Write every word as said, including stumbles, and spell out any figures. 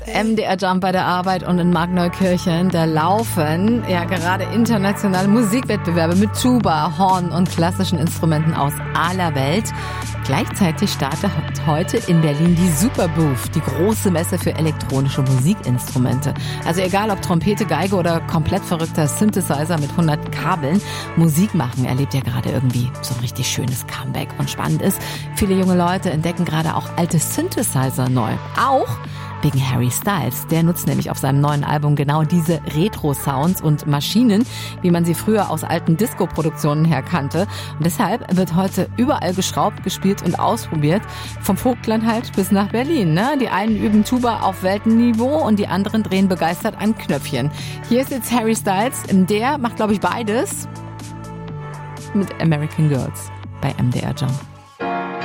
M D R Jump bei der Arbeit und in Markneukirchen, da laufen ja gerade internationale Musikwettbewerbe mit Tuba, Horn und klassischen Instrumenten aus aller Welt. Gleichzeitig startet heute in Berlin die Superbooth, die große Messe für elektronische Musikinstrumente. Also egal ob Trompete, Geige oder komplett verrückter Synthesizer mit hundert Kabeln, Musik machen erlebt ja gerade irgendwie so ein richtig schönes Comeback. Und spannend ist, viele junge Leute entdecken gerade auch alte Synthesizer neu. Auch wegen Harry Styles. Der nutzt nämlich auf seinem neuen Album genau diese Retro-Sounds und Maschinen, wie man sie früher aus alten Disco-Produktionen her kannte. Und deshalb wird heute überall geschraubt, gespielt und ausprobiert. Vom Vogtland halt bis nach Berlin. Ne? Die einen üben Tuba auf Weltenniveau und die anderen drehen begeistert an Knöpfchen. Hier ist jetzt Harry Styles. Der macht, glaube ich, beides mit American Girls bei M D R Jump.